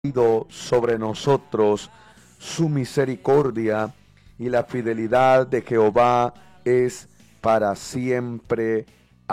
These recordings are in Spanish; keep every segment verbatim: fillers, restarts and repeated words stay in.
sobre nosotros su misericordia, y la fidelidad de Jehová es para siempre.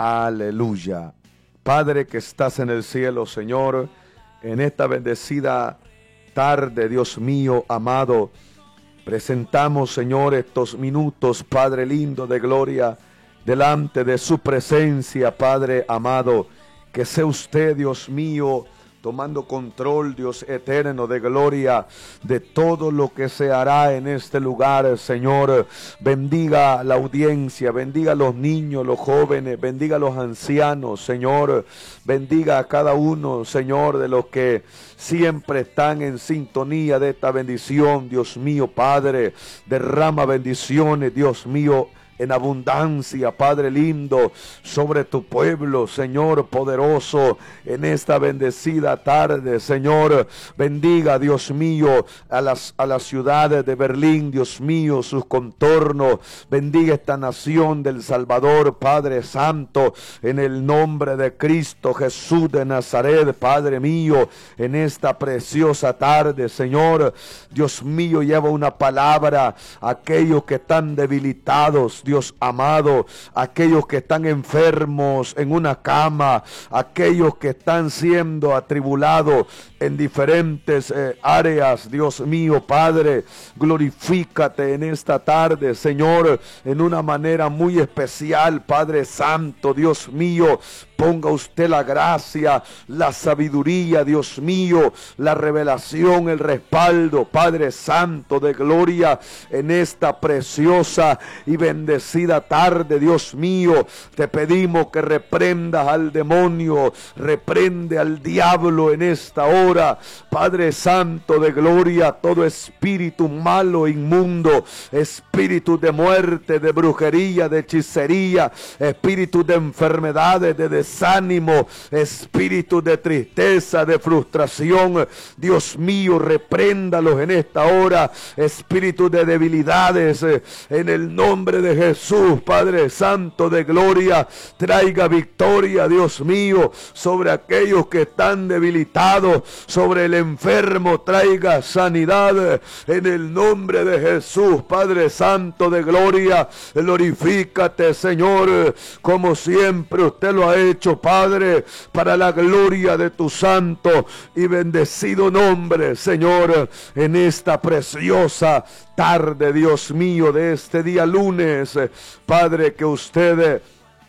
Aleluya. Padre que estás en el cielo, Señor, en esta bendecida tarde, Dios mío amado, presentamos, Señor, estos minutos, Padre lindo de gloria, delante de su presencia, Padre amado. Que sea usted, Dios mío, tomando control, Dios eterno de gloria, de todo lo que se hará en este lugar, Señor. Bendiga la audiencia, bendiga a los niños, los jóvenes, bendiga a los ancianos, Señor. Bendiga a cada uno, Señor, de los que siempre están en sintonía de esta bendición, Dios mío, Padre. Derrama bendiciones, Dios mío, en abundancia, Padre lindo, sobre tu pueblo, Señor poderoso, en esta bendecida tarde, Señor. Bendiga, Dios mío, a las, a las ciudades de Berlín, Dios mío, sus contornos. Bendiga esta nación del Salvador, Padre Santo, en el nombre de Cristo Jesús de Nazaret, Padre mío, en esta preciosa tarde, Señor. Dios mío, lleva una palabra a aquellos que están debilitados, Dios amado, aquellos que están enfermos en una cama, aquellos que están siendo atribulados en diferentes eh, áreas, Dios mío, Padre, glorifícate en esta tarde, Señor, en una manera muy especial, Padre Santo, Dios mío. Ponga usted la gracia, la sabiduría, Dios mío, la revelación, el respaldo, Padre Santo de gloria, en esta preciosa y bendecida tarde, Dios mío. Te pedimos que reprendas al demonio, reprende al diablo en esta hora, Padre Santo de gloria, todo espíritu malo, inmundo, espíritu de muerte, de brujería, de hechicería, espíritu de enfermedades, de desánimo, espíritu de tristeza, de frustración, Dios mío, repréndalos en esta hora, espíritu de debilidades, en el nombre de Jesús, Padre Santo de gloria. Traiga victoria, Dios mío, sobre aquellos que están debilitados, sobre el enfermo, traiga sanidad en el nombre de Jesús, Padre Santo de gloria. Glorifícate, Señor, como siempre usted lo ha hecho, Padre, para la gloria de tu santo y bendecido nombre, Señor, en esta preciosa tarde, Dios mío, de este día lunes, Padre, que usted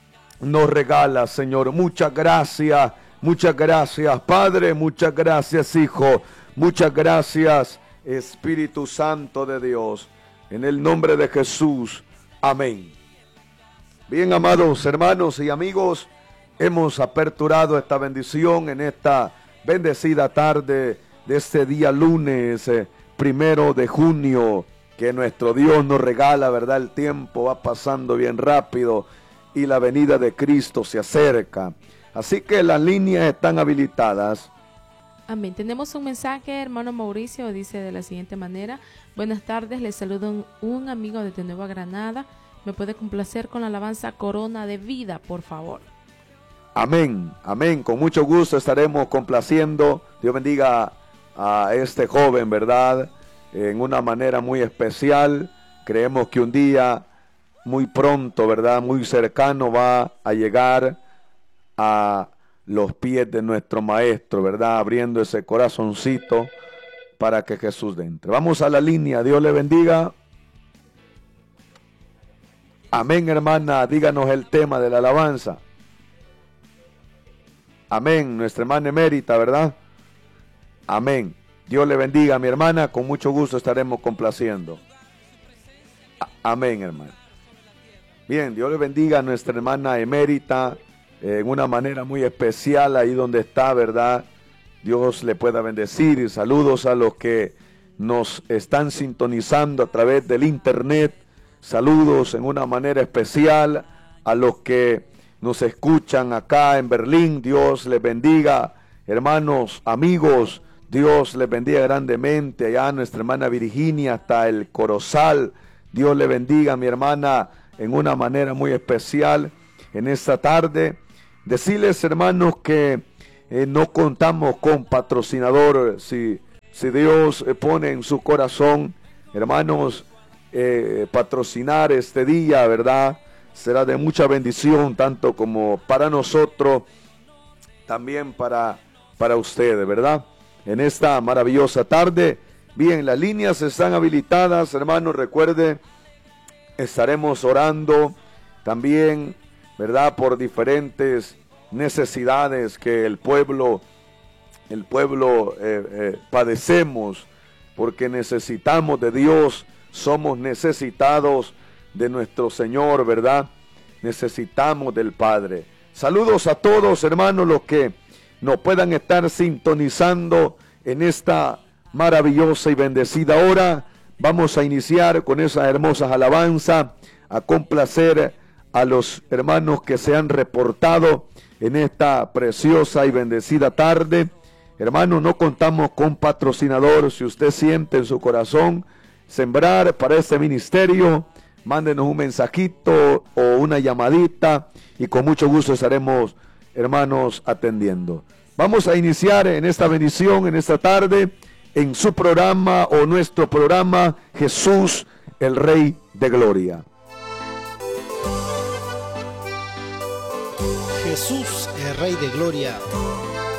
nos regala, Señor. Muchas gracias, muchas gracias, Padre, muchas gracias, Hijo, muchas gracias, Espíritu Santo de Dios, en el nombre de Jesús, amén. Bien, amados hermanos y amigos, hemos aperturado esta bendición en esta bendecida tarde de este día lunes, eh, primero de junio, que nuestro Dios nos regala, ¿verdad? El tiempo va pasando bien rápido y la venida de Cristo se acerca. Así que las líneas están habilitadas. Amén. Tenemos un mensaje, hermano Mauricio, dice de la siguiente manera: buenas tardes, les saludo un, un amigo desde Nueva Granada. ¿Me puede complacer con la alabanza Corona de Vida, por favor? Amén, amén, con mucho gusto estaremos complaciendo. Dios bendiga a este joven, ¿verdad? En una manera muy especial. Creemos que un día muy pronto, ¿verdad? Muy cercano va a llegar a los pies de nuestro Maestro, ¿verdad? Abriendo ese corazoncito para que Jesús entre. Vamos a la línea, Dios le bendiga. Amén, hermana, díganos el tema de la alabanza. Amén, nuestra hermana emérita, ¿verdad? Amén. Dios le bendiga a mi hermana, con mucho gusto estaremos complaciendo. A- Amén, hermano. Bien, Dios le bendiga a nuestra hermana emérita eh, en una manera muy especial ahí donde está, ¿verdad? Dios le pueda bendecir, y saludos a los que nos están sintonizando a través del internet. Saludos en una manera especial a los que nos escuchan acá en Berlín. Dios les bendiga, hermanos, amigos. Dios les bendiga grandemente. Allá a nuestra hermana Virginia hasta el Corozal. Dios le bendiga a mi hermana en una manera muy especial en esta tarde. Decirles, hermanos, que eh, no contamos con patrocinador. Si si Dios eh, pone en su corazón, hermanos, eh, patrocinar este día, ¿verdad? Será de mucha bendición, tanto como para nosotros, también para, para ustedes, ¿verdad? En esta maravillosa tarde. Bien, las líneas están habilitadas, hermanos, recuerde, estaremos orando también, ¿verdad? Por diferentes necesidades que el pueblo, el pueblo eh, eh, padecemos, porque necesitamos de Dios, somos necesitados de nuestro Señor, ¿verdad? Necesitamos del Padre. Saludos a todos, hermanos, los que nos puedan estar sintonizando en esta maravillosa y bendecida hora. Vamos a iniciar con esas hermosas alabanzas, a complacer a los hermanos que se han reportado en esta preciosa y bendecida tarde. Hermanos, no contamos con patrocinador. Si usted siente en su corazón sembrar para este ministerio, mándenos un mensajito o una llamadita y con mucho gusto estaremos, hermanos, atendiendo. Vamos a iniciar en esta bendición, en esta tarde, en su programa o nuestro programa, Jesús, el Rey de Gloria. Jesús, el Rey de Gloria.